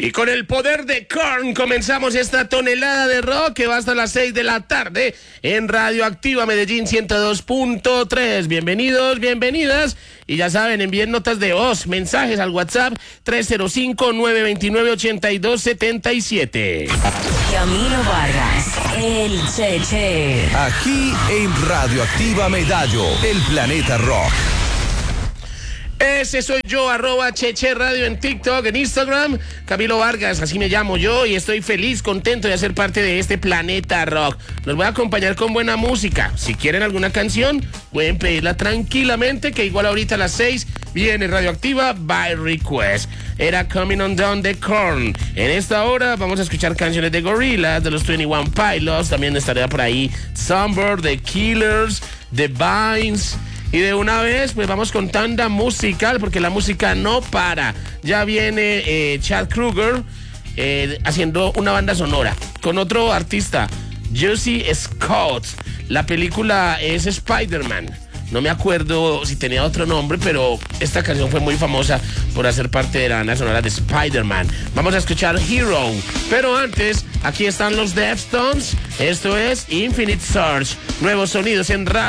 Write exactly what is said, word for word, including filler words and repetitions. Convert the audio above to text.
Y con el poder de Korn comenzamos esta tonelada de rock que va hasta las seis de la tarde en Radioactiva Medellín ciento dos punto tres. Bienvenidos, bienvenidas. Y ya saben, envíen notas de voz, mensajes al WhatsApp tres cero cinco, nueve dos nueve, ocho dos siete siete. Camilo Vargas, el Cheche. Aquí en Radioactiva Medallo, el planeta rock. Ese soy yo, arroba Cheche Radio en TikTok, en Instagram, Camilo Vargas, así me llamo yo y estoy feliz, contento de hacer parte de este planeta rock. Los voy a acompañar con buena música. Si quieren alguna canción, pueden pedirla tranquilamente, que igual ahorita a las seis viene Radioactiva by Request. Era Coming On Down de Korn. En esta hora vamos a escuchar canciones de Gorillaz, de los veintiuno Pilots, también estará por ahí Sunburn, The Killers, The Vines. Y de una vez, pues vamos con tanda musical, porque la música no para. Ya viene eh, Chad Kroeger eh, haciendo una banda sonora con otro artista, Jussie Scott. La película es Spider-Man. No me acuerdo si tenía otro nombre, pero esta canción fue muy famosa por hacer parte de la banda sonora de Spider-Man. Vamos a escuchar Hero. Pero antes, aquí están los Deftones. Esto es Infinite Search. Nuevos sonidos en radio.